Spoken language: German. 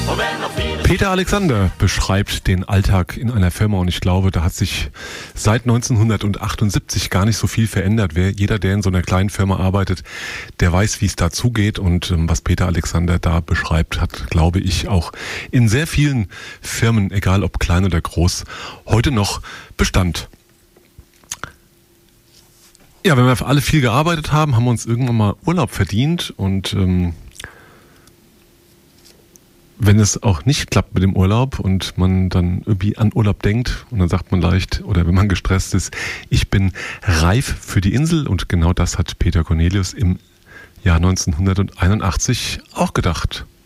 Peter Alexander beschreibt den Alltag in einer Firma und ich glaube, da hat sich seit 1978 gar nicht so viel verändert. Jeder, der in so einer kleinen Firma arbeitet, der weiß, wie es da zugeht und was Peter Alexander da beschreibt, hat, glaube ich, auch in sehr vielen Firmen, egal ob klein oder groß, heute noch Bestand. Ja, wenn wir für alle viel gearbeitet haben, haben wir uns irgendwann mal Urlaub verdient und wenn es auch nicht klappt mit dem Urlaub und man dann irgendwie an Urlaub denkt und dann sagt man leicht, oder wenn man gestresst ist, ich bin reif für die Insel und genau das hat Peter Cornelius im Jahr 1981 auch gedacht.